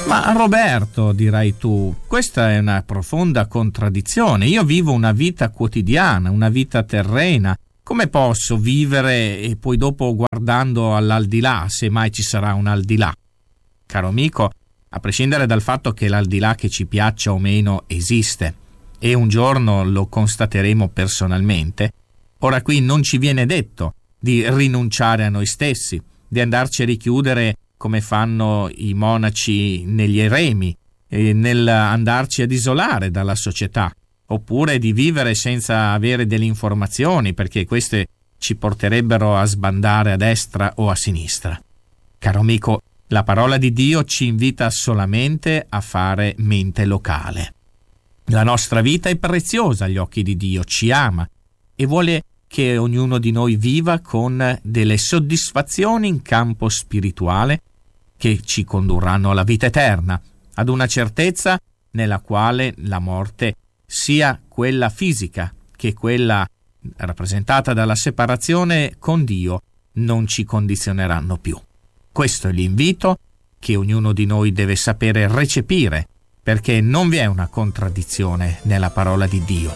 Ma Roberto, dirai tu, questa è una profonda contraddizione. Io vivo una vita quotidiana, una vita terrena. Come posso vivere e poi dopo guardando all'aldilà, se mai ci sarà un aldilà? Caro amico, a prescindere dal fatto che l'aldilà, che ci piaccia o meno, esiste e un giorno lo constateremo personalmente, ora qui non ci viene detto di rinunciare a noi stessi, di andarci a richiudere come fanno i monaci negli eremi, nel andarci ad isolare dalla società, oppure di vivere senza avere delle informazioni, perché queste ci porterebbero a sbandare a destra o a sinistra. Caro amico, la parola di Dio ci invita solamente a fare mente locale. La nostra vita è preziosa agli occhi di Dio, ci ama e vuole che ognuno di noi viva con delle soddisfazioni in campo spirituale che ci condurranno alla vita eterna, ad una certezza nella quale la morte, sia quella fisica che quella rappresentata dalla separazione con Dio, non ci condizioneranno più. Questo è l'invito che ognuno di noi deve sapere recepire, perché non vi è una contraddizione nella parola di Dio.